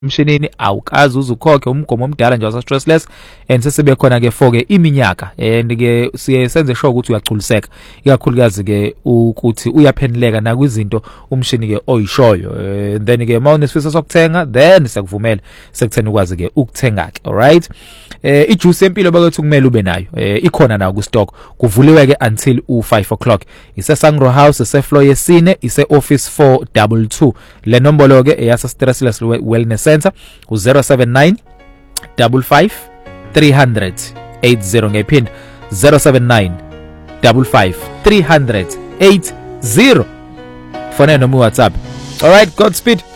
emshinini awukazi uzukhokhe umgomo omdala nje wasa stressless and sesibe khona ke for ke iminyaka and ke siye senze sure ukuthi uyagculiseka ikakhulukazi ke ukuthi uyaphenileka na kwizinto umshini ke oyishoyo then ke mawunesifisa sokuthenga then siyakuvumela sekuthena ukwazi ke ukuthenga ke. All right, ijuice empilo bakwethu kumele ube nayo ikhona na ku stock kuvuliwe ke until u5 o'clock ise Sangro House ise floor yesine ise office 422 le nombolo ke eyasa stressless wellness center u079 55 300 80 ngephinda 079 55 300 80 fona noma WhatsApp. All right, Godspeed.